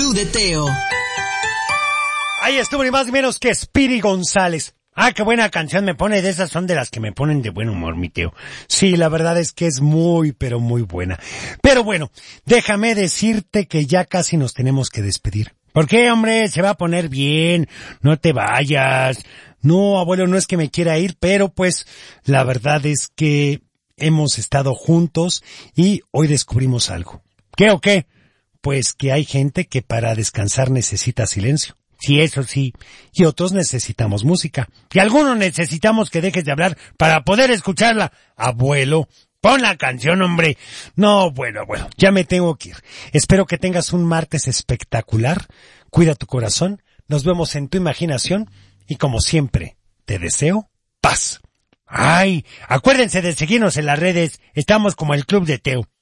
Club de Teo. Ahí estuvo ni más ni menos que Speedy González. Ah, qué buena canción me pone, de esas son de las que me ponen de buen humor, mi Teo. Sí, la verdad es que es muy, pero muy buena. Pero bueno, déjame decirte que ya casi nos tenemos que despedir. ¿Por qué, hombre? Se va a poner bien, no te vayas. No, abuelo, no es que me quiera ir, pero pues la verdad es que hemos estado juntos y hoy descubrimos algo. ¿Qué o qué? Pues que hay gente que para descansar necesita silencio. Sí, eso sí. Y otros necesitamos música. Y algunos necesitamos que dejes de hablar para poder escucharla. Abuelo, pon la canción, hombre. No, bueno, ya me tengo que ir. Espero que tengas un martes espectacular. Cuida tu corazón. Nos vemos en tu imaginación. Y como siempre, te deseo paz. Ay, acuérdense de seguirnos en las redes. Estamos como el Club de Teo.